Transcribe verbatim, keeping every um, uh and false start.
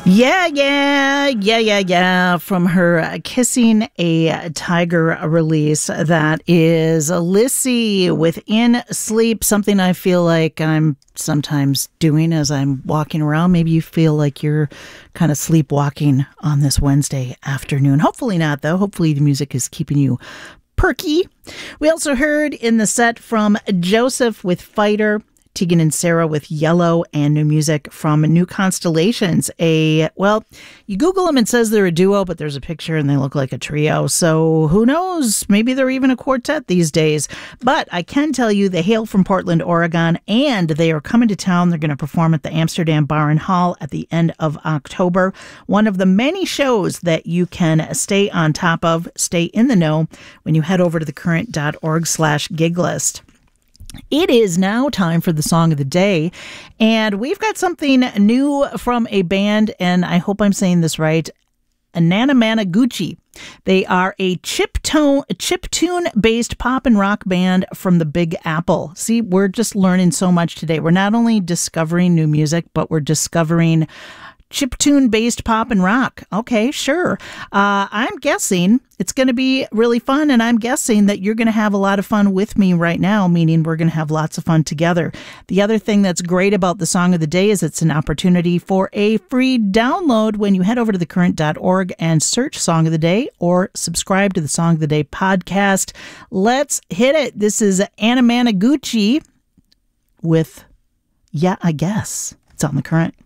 Yeah, yeah, yeah, yeah, yeah. From her Kissing a Tiger release, that is Lissy with In Sleep, something I feel like I'm sometimes doing as I'm walking around. Maybe you feel like you're kind of sleepwalking on this Wednesday afternoon. Hopefully not, though. Hopefully the music is keeping you perky. We also heard in the set from Joseph with Fighter, Tegan and Sarah with Yellow, and new music from New Constellations. A, well, you Google them and it says they're a duo, but there's a picture and they look like a trio. So who knows? Maybe they're even a quartet these days. But I can tell you they hail from Portland, Oregon, and they are coming to town. They're going to perform at the Amsterdam Bar and Hall at the end of October. One of the many shows that you can stay on top of, stay in the know, when you head over to thecurrent.org slash gig list. It is now time for the song of the day, and we've got something new from a band, and I hope I'm saying this right, Ananamanaguchi. They are a chiptune, chiptune-based pop and rock band from the Big Apple. See, we're just learning so much today. We're not only discovering new music, but we're discovering chiptune-based pop and rock. Okay, sure. Uh, I'm guessing it's going to be really fun, and I'm guessing that you're going to have a lot of fun with me right now, meaning we're going to have lots of fun together. The other thing that's great about the Song of the Day is it's an opportunity for a free download when you head over to thecurrent dot org and search Song of the Day or subscribe to the Song of the Day podcast. Let's hit it. This is Anamanaguchi with Yeah, I Guess. It's on The Current.